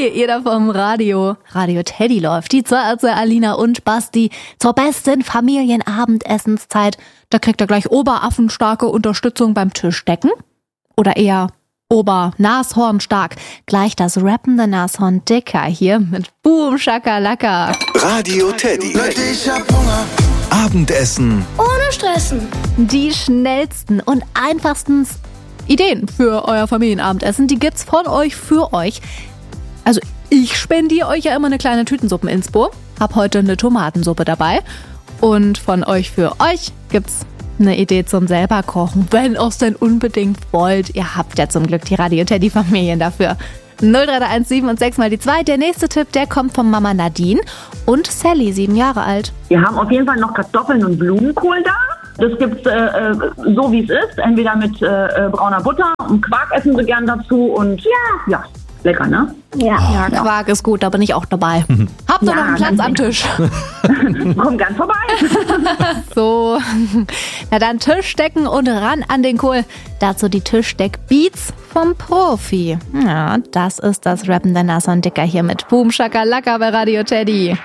Hey, ihr da vom Radio. Radio Teddy läuft. Die Zeit für Alina und Basti zur besten Familienabendessenszeit. Da kriegt ihr gleich oberaffenstarke Unterstützung beim Tischdecken. Oder eher Obernashornstark. Gleich das rappende Nashorn Dicker hier mit Boom Schakalaka. Radio Teddy. Ich hab Hunger. Abendessen ohne Stressen. Die schnellsten und einfachsten Ideen für euer Familienabendessen, die gibt's von euch für euch. Also ich spendiere euch ja immer eine kleine Tütensuppen-Inspo. Hab heute eine Tomatensuppe dabei. Und von euch für euch gibt's eine Idee zum selber kochen, wenn ihr es denn unbedingt wollt. Ihr habt ja zum Glück die Radio Teddy Familien dafür. 031 und 6 mal die 2. Der nächste Tipp, der kommt von Mama Nadine und Sally, 7 Jahre alt. Wir haben auf jeden Fall noch Kartoffeln und Blumenkohl da. Das gibt's so wie es ist, entweder mit brauner Butter und Quark essen sie gern dazu und ja, lecker, ne? Ja, Quark ist gut, da bin ich auch dabei. Habt ihr noch einen Platz am Tisch? Komm gern vorbei. So, na dann Tischdecken und ran an den Kohl. Dazu die Tischdeck-Beats vom Profi. Ja, das ist das rappende Nashorn Dicker hier mit Boom Schakalaka bei Radio Teddy.